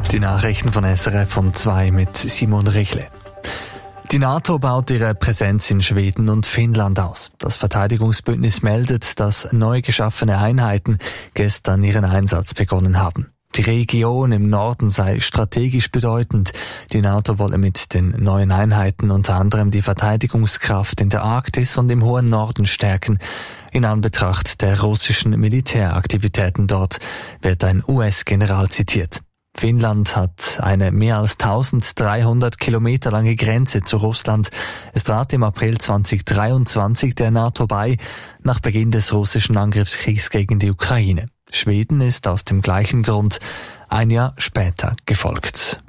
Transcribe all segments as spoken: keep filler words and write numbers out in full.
Die Nachrichten von S R F um zwei mit Simon Richle. Die NATO baut ihre Präsenz in Schweden und Finnland aus. Das Verteidigungsbündnis meldet, dass neu geschaffene Einheiten gestern ihren Einsatz begonnen haben. Die Region im Norden sei strategisch bedeutend. Die NATO wolle mit den neuen Einheiten unter anderem die Verteidigungskraft in der Arktis und im hohen Norden stärken. In Anbetracht der russischen Militäraktivitäten dort wird ein U S-General zitiert. Finnland hat eine mehr als eintausenddreihundert Kilometer lange Grenze zu Russland. Es trat im April zweitausenddreiundzwanzig der NATO bei, nach Beginn des russischen Angriffskriegs gegen die Ukraine. Schweden ist aus dem gleichen Grund ein Jahr später gefolgt.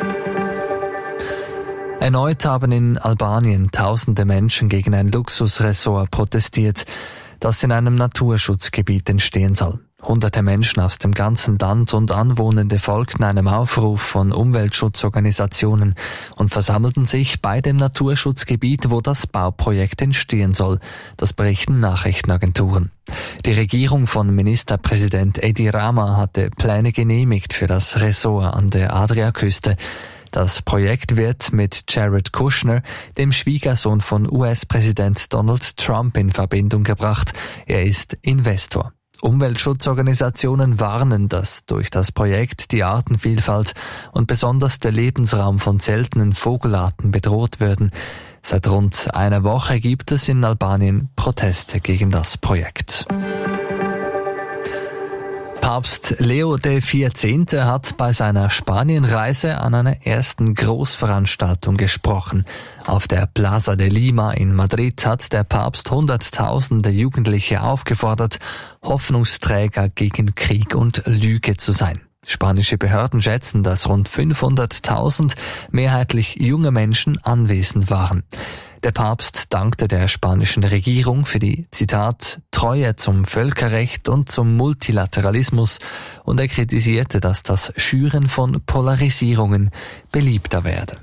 Erneut haben in Albanien tausende Menschen gegen ein Luxusressort protestiert, das in einem Naturschutzgebiet entstehen soll. Hunderte Menschen aus dem ganzen Land und Anwohnende folgten einem Aufruf von Umweltschutzorganisationen und versammelten sich bei dem Naturschutzgebiet, wo das Bauprojekt entstehen soll. Das berichten Nachrichtenagenturen. Die Regierung von Ministerpräsident Edi Rama hatte Pläne genehmigt für das Ressort an der Adriaküste. Das Projekt wird mit Jared Kushner, dem Schwiegersohn von U S-Präsident Donald Trump, in Verbindung gebracht. Er ist Investor. Umweltschutzorganisationen warnen, dass durch das Projekt die Artenvielfalt und besonders der Lebensraum von seltenen Vogelarten bedroht werden. Seit rund einer Woche gibt es in Albanien Proteste gegen das Projekt. Papst Leo der vierzehnte hat bei seiner Spanienreise an einer ersten Großveranstaltung gesprochen. Auf der Plaza de Lima in Madrid hat der Papst Hunderttausende Jugendliche aufgefordert, Hoffnungsträger gegen Krieg und Lüge zu sein. Spanische Behörden schätzen, dass rund fünfhunderttausend mehrheitlich junge Menschen anwesend waren. Der Papst dankte der spanischen Regierung für die, Zitat, Treue zum Völkerrecht und zum Multilateralismus und er kritisierte, dass das Schüren von Polarisierungen beliebter werde.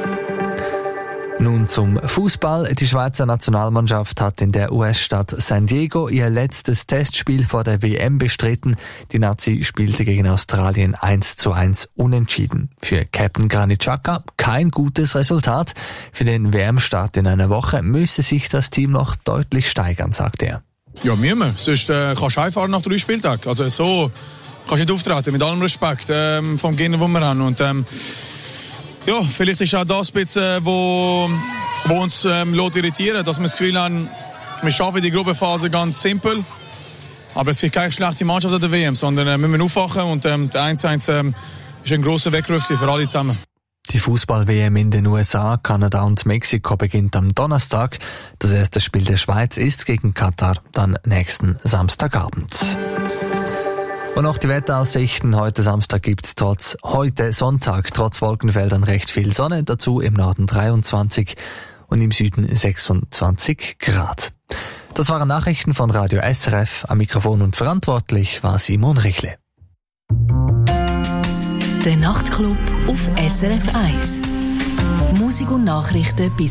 Nun zum Fußball. Die Schweizer Nationalmannschaft hat in der U S-Stadt San Diego ihr letztes Testspiel vor der W M bestritten. Die Nazi spielte gegen Australien eins zu eins unentschieden. Für Captain Granit Xhaka kein gutes Resultat. Für den W M-Start in einer Woche müsse sich das Team noch deutlich steigern, sagt er. Ja, müssen wir. Sonst äh, kannst du einfahren nach drei Spieltagen. Also so kannst du nicht auftreten, mit allem Respekt ähm, vom Gegner, den wir haben. Und, ähm, Ja, vielleicht ist auch das ein bisschen, wo, wo uns ähm, irritieren, dass wir das Gefühl haben, wir schaffen die Gruppenphase ganz simpel. Aber es gibt keine schlechte Mannschaft an der W M, sondern äh, wir müssen aufwachen und ähm, der eins zu eins ähm, ist ein grosser Weckruf für alle zusammen. Die Fußball-W M in den U S A, Kanada und Mexiko beginnt am Donnerstag. Das erste Spiel der Schweiz ist gegen Katar, dann nächsten Samstagabend. Und auch die Wetteraussichten. Heute Samstag gibt's trotz, heute Sonntag, trotz Wolkenfeldern recht viel Sonne. Dazu im Norden dreiundzwanzig und im Süden sechsundzwanzig Grad. Das waren Nachrichten von Radio S R F. Am Mikrofon und verantwortlich war Simon Richle. Der Nachtclub auf S R F eins. Musik und Nachrichten bis